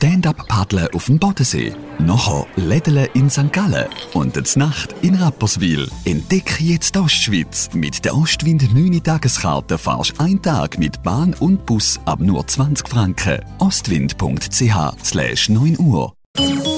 Stand-up-Paddeln auf dem Bodensee. Nachher Lädeln in St. Gallen und die Nacht in Rapperswil. Entdecke jetzt die Ostschweiz. Mit der Ostwind 9 Tageskarte fahrst du einen Tag mit Bahn und Bus ab nur 20 Franken. Ostwind.ch/9 Uhr.